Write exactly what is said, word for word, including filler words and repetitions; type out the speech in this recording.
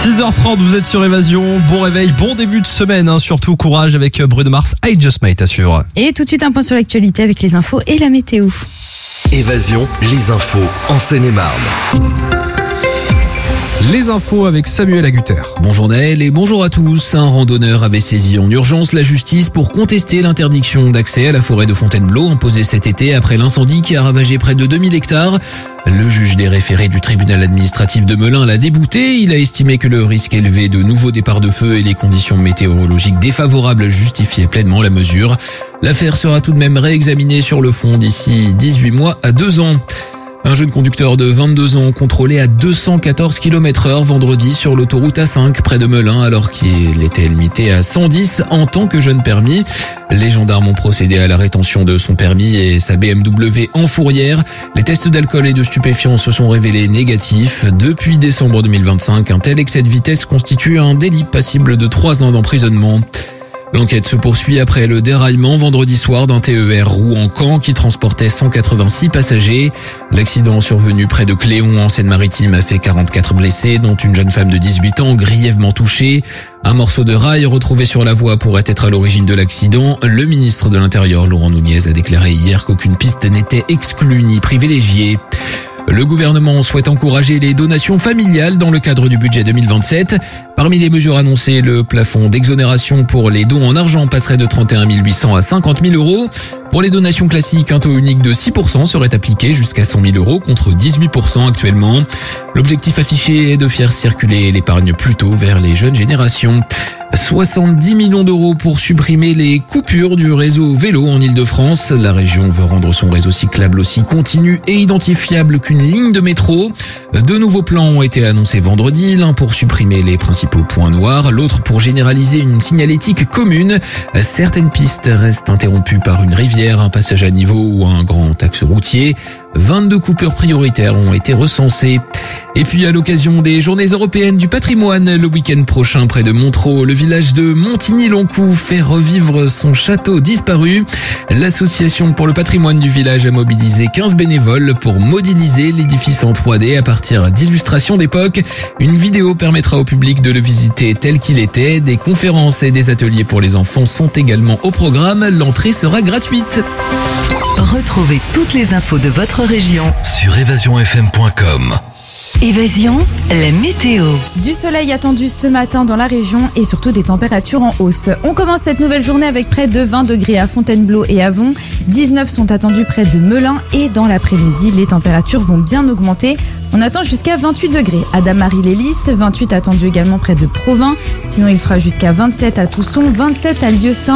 six heures trente, vous êtes sur Évasion. Bon réveil, bon début de semaine, hein, surtout courage avec Bruno Mars, I Just Might, assure. Et tout de suite un point sur l'actualité avec les infos et la météo. Évasion, les infos en Seine-et-Marne. Les infos avec Samuel Agutter. Bonjour Naël et bonjour à tous. Un randonneur avait saisi en urgence la justice pour contester l'interdiction d'accès à la forêt de Fontainebleau imposée cet été après l'incendie qui a ravagé près de deux mille hectares. Le juge des référés du tribunal administratif de Melun l'a débouté. Il a estimé que le risque élevé de nouveaux départs de feu et les conditions météorologiques défavorables justifiaient pleinement la mesure. L'affaire sera tout de même réexaminée sur le fond d'ici dix-huit mois à deux ans. Un jeune conducteur de vingt-deux ans contrôlé à deux cent quatorze kilomètres heure vendredi sur l'autoroute A cinq près de Melun alors qu'il était limité à cent dix en tant que jeune permis. Les gendarmes ont procédé à la rétention de son permis et sa B M W en fourrière. Les tests d'alcool et de stupéfiants se sont révélés négatifs. Depuis décembre deux mille vingt-cinq, un tel excès de vitesse constitue un délit passible de trois ans d'emprisonnement. L'enquête se poursuit après le déraillement vendredi soir d'un T E R Rouen-Caen qui transportait cent quatre-vingt-six passagers. L'accident survenu près de Cléon en Seine-Maritime a fait quarante-quatre blessés, dont une jeune femme de dix-huit ans grièvement touchée. Un morceau de rail retrouvé sur la voie pourrait être à l'origine de l'accident. Le ministre de l'Intérieur, Laurent Nunez, a déclaré hier qu'aucune piste n'était exclue ni privilégiée. Le gouvernement souhaite encourager les donations familiales dans le cadre du budget deux mille vingt-sept. Parmi les mesures annoncées, le plafond d'exonération pour les dons en argent passerait de trente et un mille huit cents à cinquante mille euros. Pour les donations classiques, un taux unique de six pour cent serait appliqué jusqu'à cent mille euros contre dix-huit pour cent actuellement. L'objectif affiché est de faire circuler l'épargne plutôt vers les jeunes générations. soixante-dix millions d'euros pour supprimer les coupures du réseau vélo en Ile-de-France. La région veut rendre son réseau cyclable aussi continu et identifiable qu'une ligne de métro. Deux nouveaux plans ont été annoncés vendredi, l'un pour supprimer les principaux points noirs, l'autre pour généraliser une signalétique commune. Certaines pistes restent interrompues par une rivière, un passage à niveau ou un grand axe routier. vingt-deux coupures prioritaires ont été recensées. Et puis à l'occasion des Journées européennes du patrimoine, le week-end prochain près de Montereau, le village de Montigny-Loncoux fait revivre son château disparu. L'association pour le patrimoine du village a mobilisé quinze bénévoles pour modéliser l'édifice en trois D à partir d'illustrations d'époque. Une vidéo permettra au public de le visiter tel qu'il était. Des conférences et des ateliers pour les enfants sont également au programme. L'entrée sera gratuite. Retrouvez toutes les infos de votre région Sur évasion f m point com. Évasion, la météo. Du soleil attendu ce matin dans la région et surtout des températures en hausse. On commence cette nouvelle journée avec près de vingt degrés à Fontainebleau et Avon. dix-neuf sont attendus près de Melun et dans l'après-midi, les températures vont bien augmenter. On attend jusqu'à vingt-huit degrés à Damary-les-Lys, vingt-huit attendus également près de Provins. Sinon, il fera jusqu'à vingt-sept à Tousson, vingt-sept à Lieusaint.